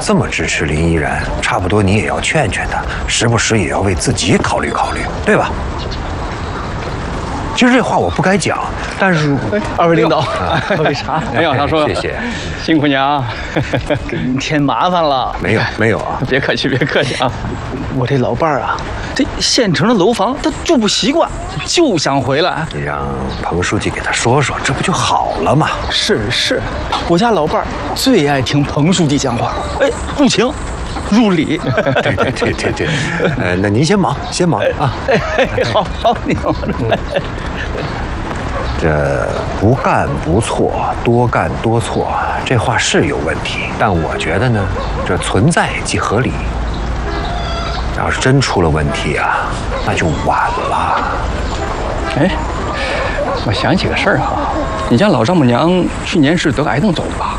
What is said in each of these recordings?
这么支持林依然，差不多你也要劝劝他，时不时也要为自己考虑考虑，对吧？其实这话我不该讲，但是二位领导，喝杯茶。 没有，他说谢谢， 辛苦你啊， 给您添麻烦了。 没有啊， 别客气，别客气啊。 我这老伴儿啊，这县城的楼房他住不习惯，就想回来。 你让彭书记给他说说，这不就好了吗？ 是，我家老伴儿最爱听彭书记讲话，哎，入情。入理， 对，那您先忙啊。 好，你好。 这不干不错，多干多错，这话是有问题，但我觉得呢，这存在即合理。要是真出了问题啊，那就晚了。 哎，我想起个事儿哈，你家老丈母娘去年是得癌症走的吧？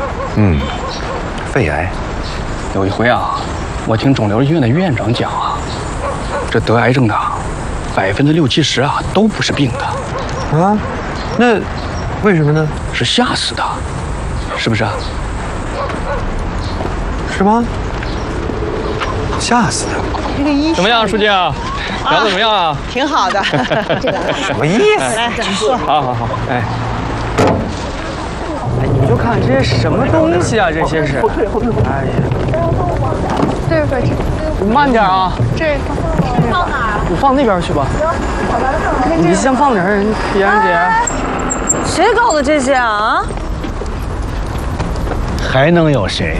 肺癌。 有一回啊，我听肿瘤医院的院长讲啊，这得癌症的60%-70%啊都不是病的。 啊？那为什么呢？ 是吓死的，是不是啊？ 是吗？吓死的。 这个医怎么样，书记啊？聊得怎么样啊？ 挺好的。 什么意思？ 来，坐。 好，哎。 你就看这些什么东西啊，这些是。哎呀， 对， 你慢点啊。 这放哪儿？ 我放那边去吧。你先放哪儿，依然姐？ 谁搞的这些啊？ 还能有谁？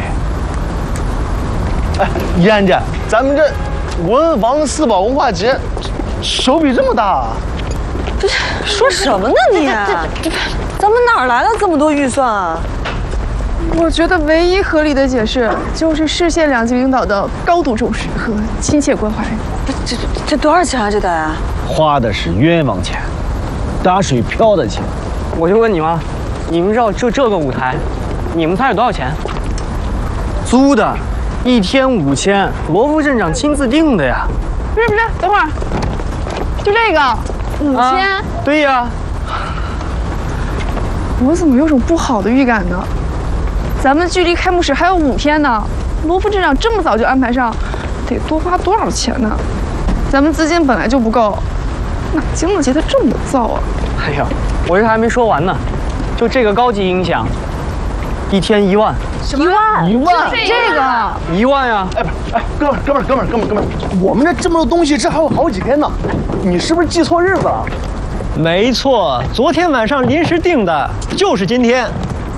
哎，依然姐，咱们这文房四宝文化节，手笔这么大啊！ 这说什么呢你？咱们哪儿来了这么多预算啊？ 我觉得唯一合理的解释就是市县两级领导的高度重视和亲切关怀。 这多少钱啊？这得啊？ 花的是冤枉钱，打水漂的钱。 我就问你们，你们知道就这个舞台，你们猜是多少钱？租的，1天5000，罗副镇长亲自定的呀。 不是，等会儿，就这个5000。 对呀。 我怎么有种不好的预感呢？咱们距离开幕式还有5天呢，罗副镇长这么早就安排上，得多花多少钱呢？咱们资金本来就不够，哪经得起他这么造啊？ 哎呀，我这还没说完呢，就这个高级音响，1天1万。 什么1万？这个 1万呀！ 哎，哥们儿，我们这么多东西，这还有好几天呢，你是不是记错日子了？ 没错，昨天晚上临时定的，就是今天。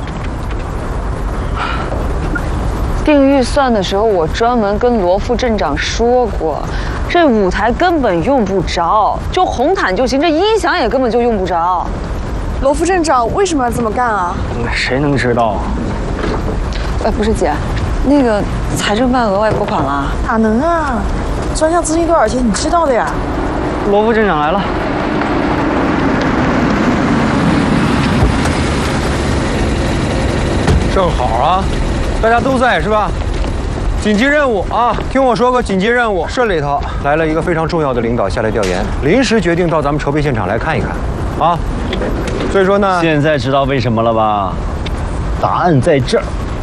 定预算的时候，我专门跟罗副镇长说过，这舞台根本用不着，就红毯就行，这音响也根本就用不着。罗副镇长为什么要这么干啊？ 谁能知道？ 不是姐，那个财政办额外拨款了？ 哪能啊？专项资金多少钱？你知道的呀。 罗副镇长来了。 正好啊，大家都在是吧？紧急任务啊！听我说个紧急任务，市里头来了一个非常重要的领导下来调研，临时决定到咱们筹备现场来看一看，啊，所以说呢， 现在知道为什么了吧？答案在这儿。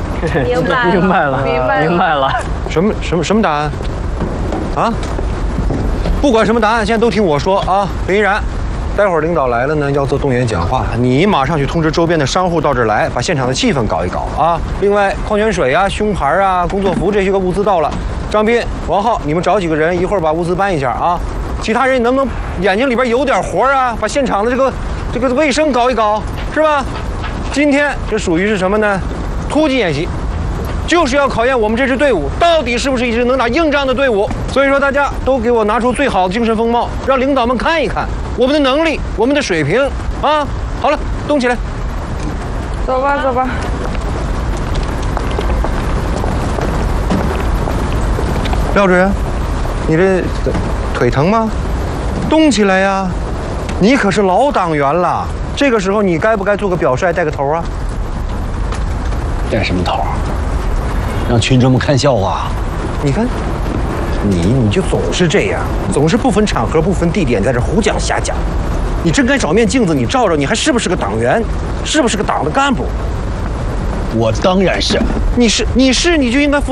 明白了。 什么答案？啊？不管什么答案，现在都听我说啊，林依然。待会儿领导来了呢，要做动员讲话，你马上去通知周边的商户到这儿来，把现场的气氛搞一搞啊。另外，矿泉水啊、胸牌啊、工作服这些个物资到了。张斌、王浩，你们找几个人，一会儿把物资搬一下啊。其他人，你能不能眼睛里边有点活啊？把现场的这个卫生搞一搞，是吧？今天这属于是什么呢？突击演习，就是要考验我们这支队伍到底是不是一支能打硬仗的队伍。所以说，大家都给我拿出最好的精神风貌，让领导们看一看我们的能力，我们的水平啊！好了，动起来， 走吧。 廖主任，你这腿疼吗？动起来呀！你可是老党员了，这个时候你该不该做个表率，带个头啊？ 带什么头？让群众们看笑话？ 你看，你就总是这样，总是不分场合、不分地点，在这胡讲瞎讲。你真该找面镜子，你照照，你还是不是个党员？是不是个党的干部？ 我当然是。 你就应该负。